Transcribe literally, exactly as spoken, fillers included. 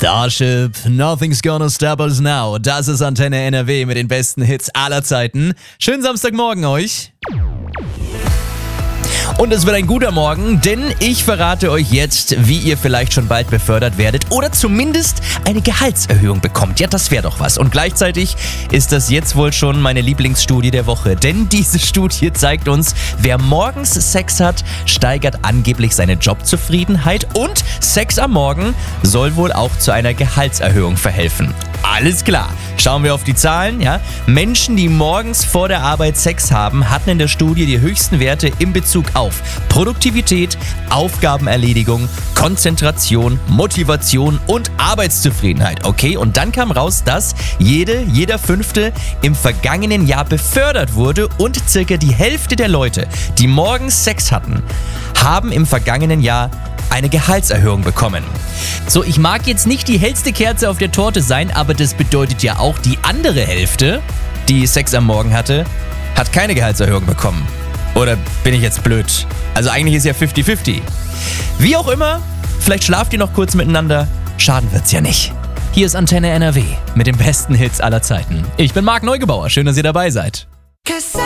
Starship, Nothing's Gonna Stop Us Now. Das ist Antenne N R W mit den besten Hits aller Zeiten. Schönen Samstagmorgen euch. Und es wird ein guter Morgen, denn ich verrate euch jetzt, wie ihr vielleicht schon bald befördert werdet oder zumindest eine Gehaltserhöhung bekommt. Ja, das wäre doch was. Und gleichzeitig ist das jetzt wohl schon meine Lieblingsstudie der Woche, denn diese Studie zeigt uns, wer morgens Sex hat, steigert angeblich seine Jobzufriedenheit und Sex am Morgen soll wohl auch zu einer Gehaltserhöhung verhelfen. Alles klar. Schauen wir auf die Zahlen, ja. Menschen, die morgens vor der Arbeit Sex haben, hatten in der Studie die höchsten Werte in Bezug auf Produktivität, Aufgabenerledigung, Konzentration, Motivation und Arbeitszufriedenheit. Okay, und dann kam raus, dass jede, jeder Fünfte im vergangenen Jahr befördert wurde und circa die Hälfte der Leute, die morgens Sex hatten, haben im vergangenen Jahr eine Gehaltserhöhung bekommen. So, ich mag jetzt nicht die hellste Kerze auf der Torte sein, aber das bedeutet ja auch, die andere Hälfte, die Sex am Morgen hatte, hat keine Gehaltserhöhung bekommen. Oder bin ich jetzt blöd? Also eigentlich ist ja fifty fifty. Wie auch immer, vielleicht schlaft ihr noch kurz miteinander, schaden wird's ja nicht. Hier ist Antenne N R W mit den besten Hits aller Zeiten. Ich bin Marc Neugebauer, schön, dass ihr dabei seid.